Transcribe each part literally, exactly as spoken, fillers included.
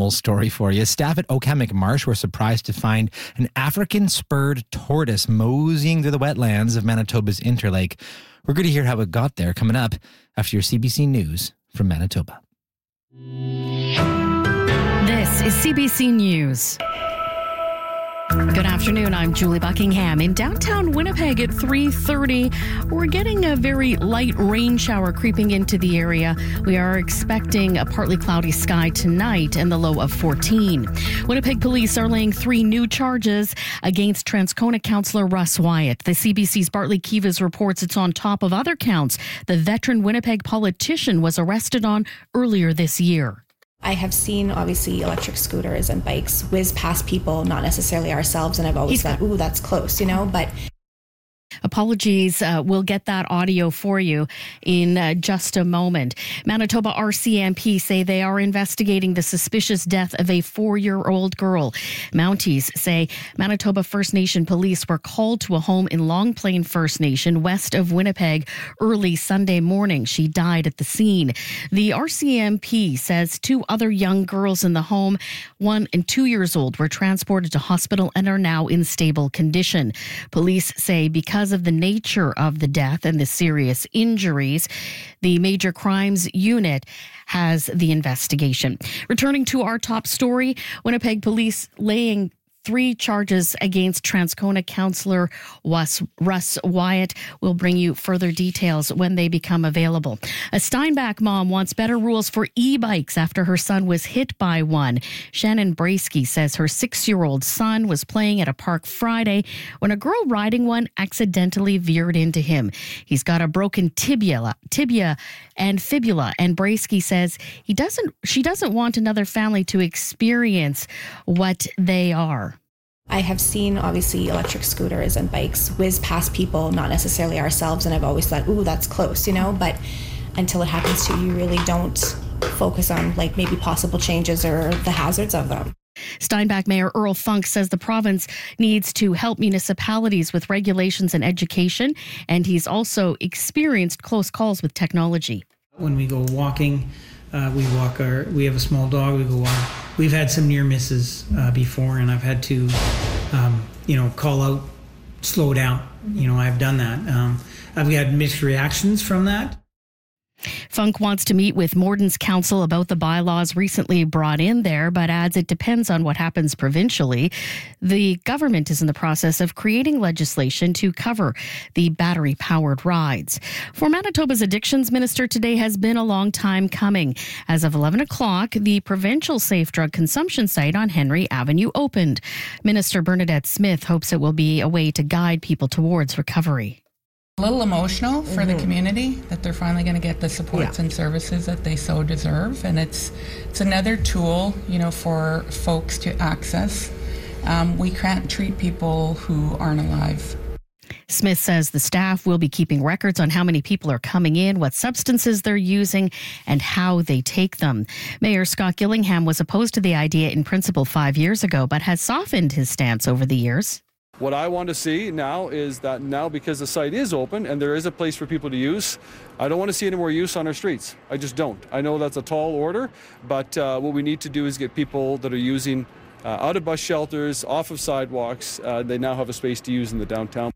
Whole story for you. Staff at Okemic Marsh were surprised to find an African spurred tortoise moseying through the wetlands of Manitoba's Interlake. We're going to hear how it got there coming up after your C B C News from Manitoba. This is C B C News. Good afternoon, I'm Julie Buckingham. In downtown Winnipeg at three thirty, we're getting a very light rain shower creeping into the area. We are expecting a partly cloudy sky tonight and the low of fourteen. Winnipeg police are laying three new charges against Transcona councillor Russ Wyatt. The C B C's Bartley Kivas reports it's on top of other counts the veteran Winnipeg politician was arrested on earlier this year. I have seen, obviously, electric scooters and bikes whiz past people, not necessarily ourselves, and I've always thought, ooh, that's close, you know, but... Apologies. Uh, we'll get that audio for you in uh, just a moment. Manitoba R C M P say they are investigating the suspicious death of a four-year-old girl. Mounties say Manitoba First Nation police were called to a home in Long Plain First Nation west of Winnipeg early Sunday morning. She died at the scene. The R C M P says two other young girls in the home, one and two years old, were transported to hospital and are now in stable condition. Police say because of the nature of the death and the serious injuries, the Major Crimes Unit has the investigation. Returning to our top story, Winnipeg police laying three charges against Transcona councillor Russ Wyatt. We'll bring you further details when they become available. A Steinbach mom wants better rules for e-bikes after her son was hit by one. Shannon Brasky says her six-year-old son was playing at a park Friday when a girl riding one accidentally veered into him. He's got a broken tibia, tibia and fibula, and Brasky says he doesn't. she doesn't want another family to experience what they are. I have seen, obviously, electric scooters and bikes whiz past people, not necessarily ourselves, and I've always thought, ooh, that's close, you know, but until it happens to you, you really don't focus on, like, maybe possible changes or the hazards of them. Steinbach Mayor Earl Funk says the province needs to help municipalities with regulations and education, and he's also experienced close calls with technology. When we go walking, uh, we walk our, we have a small dog, we go walk. We've had some near misses uh, before, and I've had to, um, you know, call out, slow down. You know, I've done that. Um, I've had mixed reactions from that. Funk wants to meet with Morden's council about the bylaws recently brought in there, but adds it depends on what happens provincially. The government is in the process of creating legislation to cover the battery-powered rides. For Manitoba's addictions minister today has been a long time coming. As of eleven o'clock, the provincial safe drug consumption site on Henry Avenue opened. Minister Bernadette Smith hopes it will be a way to guide people towards recovery. A little emotional for mm-hmm. the community that they're finally going to get the supports yeah. and services that they so deserve, and it's it's another tool, you know, for folks to access. Um, we can't treat people who aren't alive. Smith says the staff will be keeping records on how many people are coming in, what substances they're using, and how they take them. Mayor Scott Gillingham was opposed to the idea in principle five years ago, but has softened his stance over the years. What I want to see now is that now, because the site is open and there is a place for people to use, I don't want to see any more use on our streets. I just don't. I know that's a tall order, but uh, what we need to do is get people that are using uh, out of bus shelters, off of sidewalks. Uh, they now have a space to use in the downtown.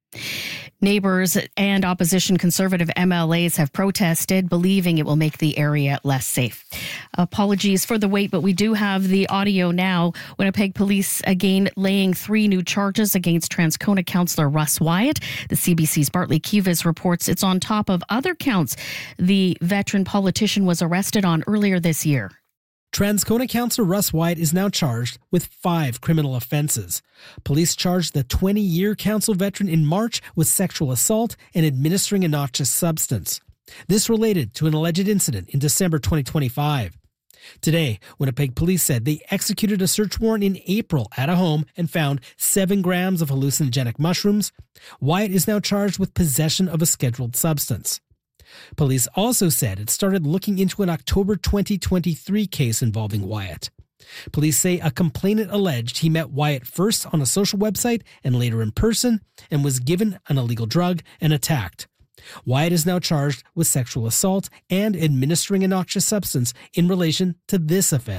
Neighbours and opposition Conservative M L As have protested, believing it will make the area less safe. Apologies for the wait, but we do have the audio now. Winnipeg police again laying three new charges against Transcona councillor Russ Wyatt. The C B C's Bartley Kivas reports it's on top of other counts the veteran politician was arrested on earlier this year. Transcona councillor Russ Wyatt is now charged with five criminal offences. Police charged the twenty-year council veteran in March with sexual assault and administering a noxious substance. This related to an alleged incident in December twenty twenty-five. Today, Winnipeg police said they executed a search warrant in April at a home and found seven grams of hallucinogenic mushrooms. Wyatt is now charged with possession of a scheduled substance. Police also said it started looking into an October twenty twenty-three case involving Wyatt. Police say a complainant alleged he met Wyatt first on a social website and later in person and was given an illegal drug and attacked. Wyatt is now charged with sexual assault and administering a noxious substance in relation to this offense.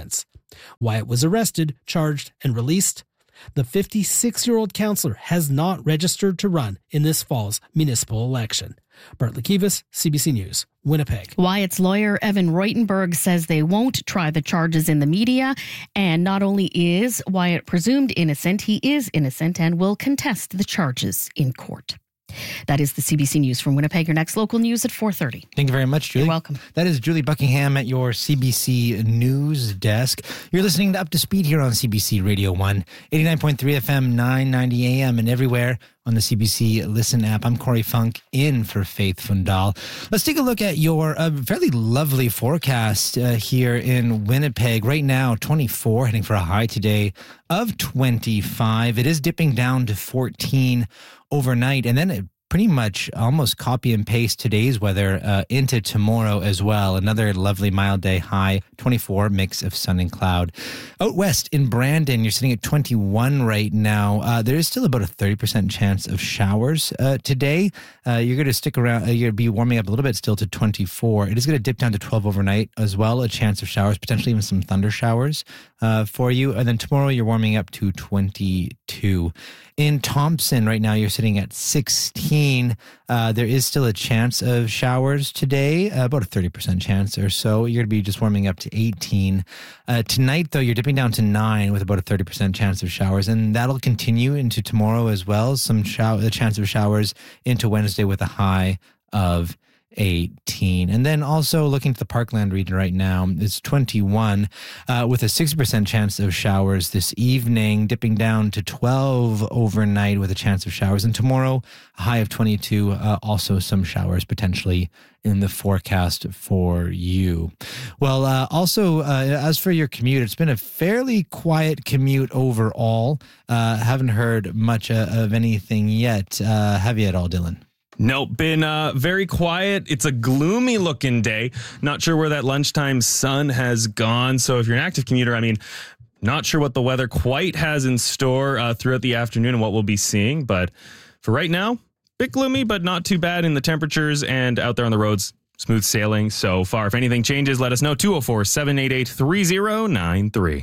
Wyatt was arrested, charged, and released. The fifty-six-year-old counselor has not registered to run in this fall's municipal election. Bartlett Kivas, C B C News, Winnipeg. Wyatt's lawyer, Evan Reutenberg, says they won't try the charges in the media. And not only is Wyatt presumed innocent, he is innocent and will contest the charges in court. That is the C B C News from Winnipeg. Your next local news at four thirty. Thank you very much, Julie. You're welcome. That is Julie Buckingham at your C B C News desk. You're listening to Up to Speed here on C B C Radio one, eighty-nine point three F M, nine ninety A M, and everywhere on the C B C Listen app. I'm Corey Funk in for Faith Fundal. Let's take a look at your uh, fairly lovely forecast uh, here in Winnipeg. Right now, twenty-four, heading for a high today of twenty-five. It is dipping down to fourteen overnight, and then it pretty much almost copy and paste today's weather uh, into tomorrow as well. Another lovely mild day, high twenty-four, mix of sun and cloud. Out west in Brandon, you're sitting at twenty-one right now. Uh, there is still about a thirty percent chance of showers uh, today. Uh, you're going to stick around, uh, you're going to be warming up a little bit still to twenty-four. It is going to dip down to twelve overnight as well, a chance of showers, potentially even some thunder showers uh, for you. And then tomorrow you're warming up to twenty-two. In Thompson right now, you're sitting at sixteen. Uh, there is still a chance of showers today, uh, about a thirty percent chance or so. You're going to be just warming up to eighteen. Uh, tonight, though, you're dipping down to nine with about a thirty percent chance of showers, and that'll continue into tomorrow as well. Some shower, a chance of showers into Wednesday with a high of eighteen. And then also looking to the Parkland region right now, it's twenty-one uh, with a sixty percent chance of showers this evening, dipping down to twelve overnight with a chance of showers. And tomorrow, a high of twenty-two, uh, also some showers potentially in the forecast for you. Well, uh, also, uh, as for your commute, it's been a fairly quiet commute overall. Uh, haven't heard much uh, of anything yet. Uh, have you at all, Dylan? Nope, been uh, very quiet. It's a gloomy looking day. Not sure where that lunchtime sun has gone. So if you're an active commuter, I mean, not sure what the weather quite has in store uh, throughout the afternoon and what we'll be seeing. But for right now, bit gloomy, but not too bad in the temperatures, and out there on the roads, smooth sailing so far. If anything changes, let us know. two oh four, seven eight eight, three oh nine three.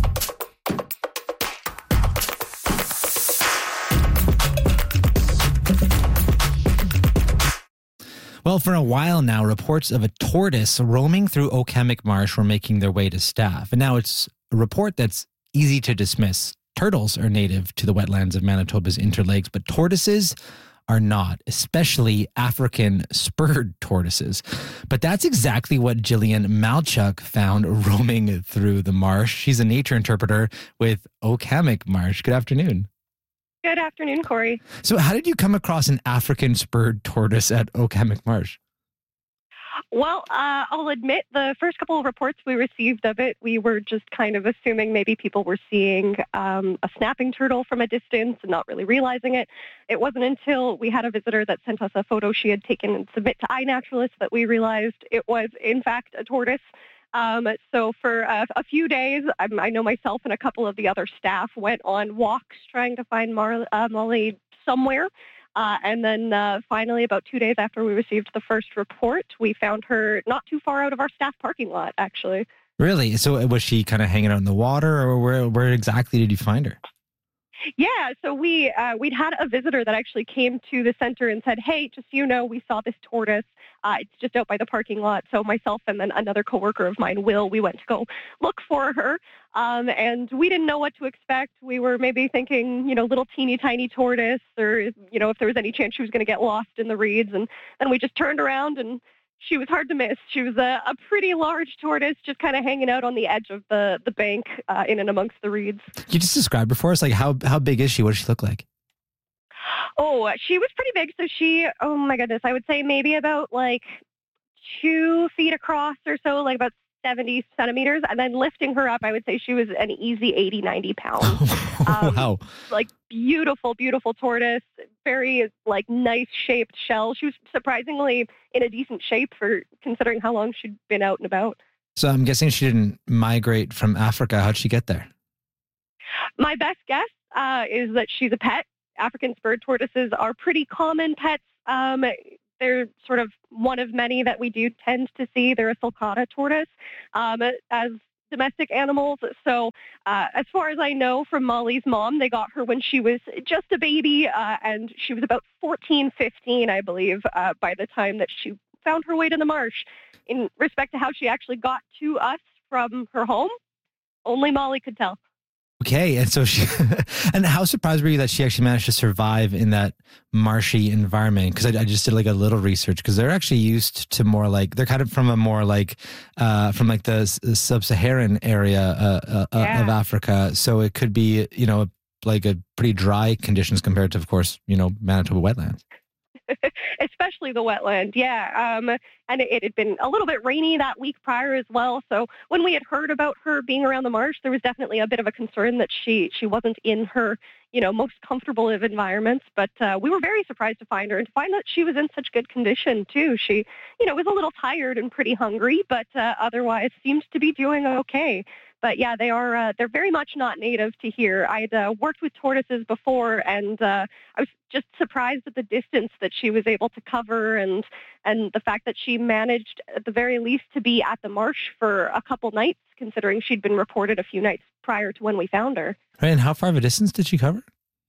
Well, for a while now, reports of a tortoise roaming through Okemik Marsh were making their way to staff. And now it's a report that's easy to dismiss. Turtles are native to the wetlands of Manitoba's Interlakes, but tortoises are not, especially African spurred tortoises. But that's exactly what Jillian Malchuk found roaming through the marsh. She's a nature interpreter with Okemik Marsh. Good afternoon. Good afternoon, Corey. So how did you come across an African spurred tortoise at Okemik Marsh? Well, uh, I'll admit the first couple of reports we received of it, we were just kind of assuming maybe people were seeing um, a snapping turtle from a distance and not really realizing it. It wasn't until we had a visitor that sent us a photo she had taken and submit to iNaturalist that we realized it was, in fact, a tortoise. Um, so for uh, a few days, I, I know myself and a couple of the other staff went on walks trying to find Mar- uh, Molly somewhere. Uh, and then uh, finally, about two days after we received the first report, we found her not too far out of our staff parking lot, actually. Really? So was she kind of hanging out in the water, or where, where exactly did you find her? Yeah, so we, uh, we'd had a visitor that actually came to the center and said, hey, just so you know, we saw this tortoise. Uh, it's just out by the parking lot. So myself and then another coworker of mine, Will, we went to go look for her. Um, and we didn't know what to expect. We were maybe thinking, you know, little teeny tiny tortoise, or, you know, if there was any chance she was going to get lost in the reeds. And then we just turned around and she was hard to miss. She was a, a pretty large tortoise, just kind of hanging out on the edge of the, the bank uh, in and amongst the reeds. Can you just describe her for us? Like, how, how big is she? What does she look like? Oh, she was pretty big. So she, oh my goodness, I would say maybe about like two feet across or so, like about seventy centimeters. And then lifting her up, I would say she was an easy eighty, ninety pounds. Um, wow. Like beautiful, beautiful tortoise, very like nice shaped shell. She was surprisingly in a decent shape for considering how long she'd been out and about. So I'm guessing she didn't migrate from Africa. How'd she get there? My best guess uh, is that she's a pet. African spurred tortoises are pretty common pets. Um, they're sort of one of many that we do tend to see. They're a sulcata tortoise. Um, as domestic animals. So uh, as far as I know from Molly's mom, they got her when she was just a baby, uh, and she was about fourteen, fifteen, I believe, uh, by the time that she found her way to the marsh. In respect to how she actually got to us from her home, only Molly could tell. Okay, and so she, and how surprised were you that she actually managed to survive in that marshy environment? Because I, I just did like a little research, because they're actually used to more like, they're kind of from a more like, uh, from like the sub-Saharan area uh, uh, yeah. of Africa. So it could be, you know, like a pretty dry conditions compared to, of course, you know, Manitoba wetlands. Especially the wetland, yeah. Um, and it, it had been a little bit rainy that week prior as well. So when we had heard about her being around the marsh, there was definitely a bit of a concern that she she wasn't in her, you know, most comfortable of environments. But uh, we were very surprised to find her and to find that she was in such good condition too. She, you know, was a little tired and pretty hungry, but uh, otherwise seemed to be doing okay. But yeah, they are, uh, they're very much not native to here. I'd uh, worked with tortoises before, and uh, I was just surprised at the distance that she was able to cover, and and the fact that she managed, at the very least, to be at the marsh for a couple nights, considering she'd been reported a few nights prior to when we found her. Right, and how far of a distance did she cover?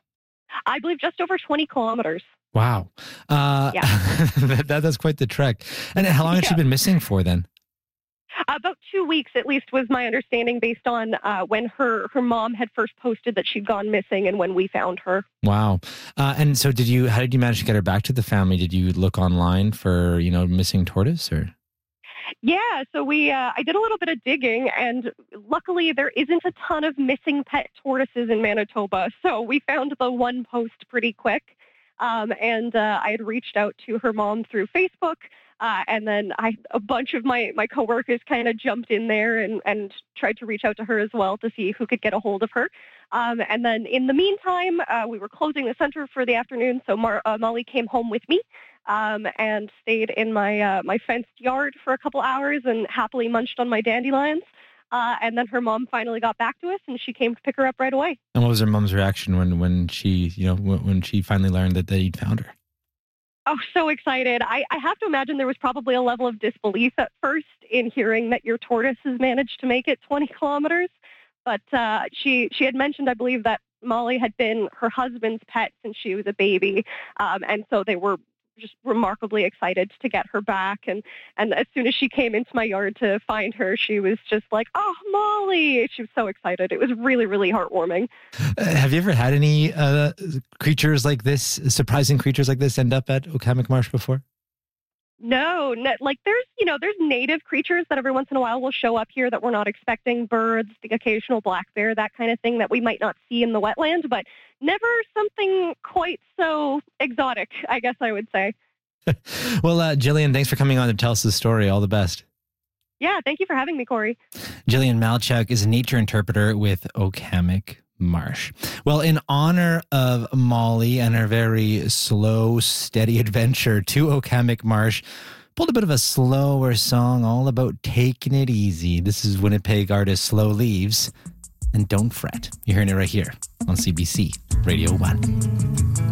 I believe just over twenty kilometers. Wow. Uh, yeah. that, that's quite the trek. And how long had yeah. she been missing for then? About two weeks, at least, was my understanding, based on uh, when her, her mom had first posted that she'd gone missing and when we found her. Wow. Uh, and so did you, how did you manage to get her back to the family? Did you look online for, you know, missing tortoise or? Yeah, so we, uh, I did a little bit of digging, and luckily there isn't a ton of missing pet tortoises in Manitoba. So we found the one post pretty quick. Um, and uh, I had reached out to her mom through Facebook. Uh, and then I, a bunch of my, my coworkers kind of jumped in there and, and tried to reach out to her as well to see who could get a hold of her. Um, and then in the meantime, uh, we were closing the center for the afternoon, so Mar- uh, Molly came home with me um, and stayed in my uh, my fenced yard for a couple hours and happily munched on my dandelions. Uh, and then her mom finally got back to us, and she came to pick her up right away. And what was her mom's reaction when, when she, you know, when, when she finally learned that they'd found her? Oh, so excited. I, I have to imagine there was probably a level of disbelief at first in hearing that your tortoise has managed to make it twenty kilometers. But uh, she, she had mentioned, I believe, that Molly had been her husband's pet since she was a baby. Um, and so they were just remarkably excited to get her back. And, and as soon as she came into my yard to find her, she was just like, oh, Molly. She was so excited. It was really, really heartwarming. Uh, have you ever had any uh, creatures like this, surprising creatures like this, end up at Okemik Marsh before? No, no, like there's, you know, there's native creatures that every once in a while will show up here that we're not expecting, birds, the occasional black bear, that kind of thing that we might not see in the wetland, but never something quite so exotic, I guess I would say. Well, uh, Jillian, thanks for coming on to tell us the story. All the best. Yeah, thank you for having me, Corey. Jillian Malchuk is a nature interpreter with Okemik Marsh. Well, in honor of Molly and her very slow, steady adventure to Okemik Marsh, pulled a bit of a slower song all about taking it easy. This is Winnipeg artist Slow Leaves and Don't Fret. You're hearing it right here on C B C Radio one.